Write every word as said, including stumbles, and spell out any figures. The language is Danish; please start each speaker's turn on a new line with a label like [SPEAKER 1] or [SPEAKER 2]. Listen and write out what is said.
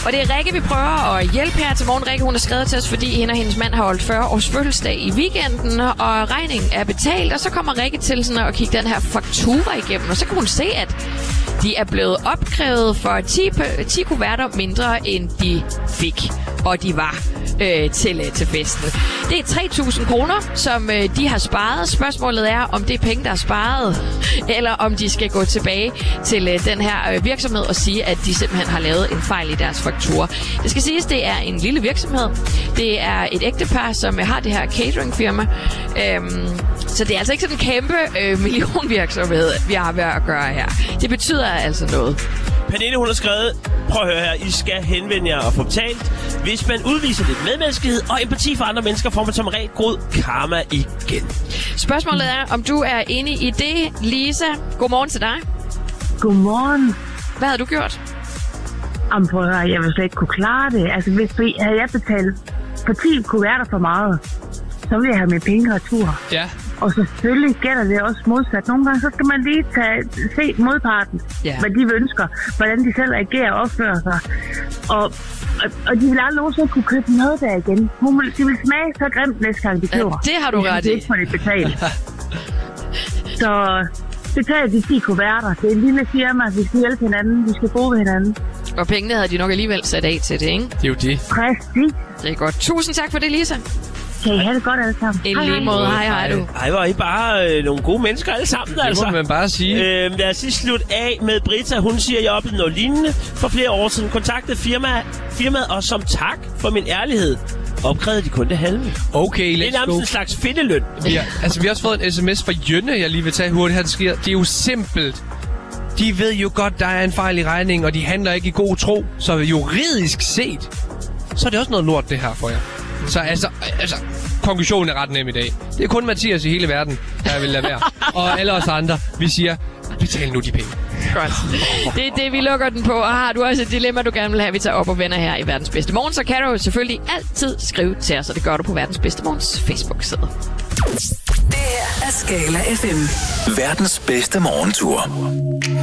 [SPEAKER 1] Og det er Rikke, vi prøver at hjælpe her til morgen. Rikke, hun har skrevet til os, fordi hende og hendes mand har holdt fyrre års fødselsdag i weekenden, og regningen er betalt. Og så kommer Rikke til sådan at kigge den her faktura igennem, og så kan hun se, at de er blevet opkrævet for ti, ti kuverter mindre, end de fik. Og de var øh, til, til festen. Det er tre tusind kroner, som øh, de har sparet. Spørgsmålet er, om det er penge, der er sparet, eller om de skal gå tilbage til øh, den her øh, virksomhed og sige, at de simpelthen har lavet en fejl i deres faktura. Det skal siges, det er en lille virksomhed. Det er et ægtepar, som øh, har det her cateringfirma. Øhm, så det er altså ikke sådan en kæmpe øh, millionvirksomhed, vi har ved at gøre her. Det betyder altså noget.
[SPEAKER 2] Pernille, hun har skrevet, prøv at høre her, I skal henvende jer og få betalt. Hvis man udviser lidt medmenneskelighed og empati for andre mennesker, får man som regel god karma igen.
[SPEAKER 1] Spørgsmålet er, om du er enig i det, Lisa. Godmorgen til dig.
[SPEAKER 3] Godmorgen.
[SPEAKER 1] Hvad havde du gjort?
[SPEAKER 3] Jamen, prøv at høre, jeg ville slet ikke kunne klare det. Altså, hvis vi havde jeg betalt for ti kuverter for meget, så ville jeg have mine penge retur.
[SPEAKER 4] Ja.
[SPEAKER 3] Og selvfølgelig gælder det også modsat. Nogle gange, så skal man lige tage, se modparten,
[SPEAKER 1] Ja.
[SPEAKER 3] hvad de ønsker, hvordan de selv agerer og opfører sig. Og, og, og de vil aldrig nogensinde kunne købe noget der igen. Hun vil, de vil smage så grimt næste gang, de køber.
[SPEAKER 1] Ja, det har du ret i.
[SPEAKER 3] Det er ikke for det betalt. Så betal de ti kuverter. Det er en lille firma. Vi skal hjælpe hinanden. Vi skal bruge hinanden.
[SPEAKER 1] Og pengene havde de nok alligevel sat af til det, ikke?
[SPEAKER 4] Det er jo det.
[SPEAKER 3] Præcis.
[SPEAKER 1] Det er godt. Tusind tak for det, Lisa.
[SPEAKER 3] Kan I have det godt alle sammen?
[SPEAKER 1] I lige måde. Hej, hej du.
[SPEAKER 2] Ej, hvor er I bare øh, nogle gode mennesker alle sammen,
[SPEAKER 4] Det
[SPEAKER 2] altså.
[SPEAKER 4] må man bare sige.
[SPEAKER 2] Øh, lad os lige slutte af med Britta. Hun siger, at jeg oplevede noget lignende for flere år siden. Kontaktede firma, firmaet, og som tak for min ærlighed, opkrævede de kun det halve.
[SPEAKER 4] Okay,
[SPEAKER 2] Det er
[SPEAKER 4] let's
[SPEAKER 2] nærmest
[SPEAKER 4] go.
[SPEAKER 2] en slags fedteløn.
[SPEAKER 4] Vi har, altså, vi har også fået en sms fra Jønne, jeg lige vil tage hurtigt her, det sker. Det er jo simpelt. De ved jo godt, der er en fejl i regningen, og de handler ikke i god tro. Så juridisk set, så er det også noget lort, det her for jer. Så altså, altså konklusionen er ret nem i dag. Det er kun Mathias i hele verden, der vil lade være. Og alle os andre, vi siger, betal nu de penge.
[SPEAKER 1] Godt. Det er det, vi lukker den på. Og har du også et dilemma, du gerne vil have, vi tager op og vender her i Verdens Bedste Morgen, så kan du jo selvfølgelig altid skrive til os, og det gør du på Verdens Bedste Morgens Facebook-side.
[SPEAKER 5] Det her er Skala F M.
[SPEAKER 6] Verdens bedste morgentur.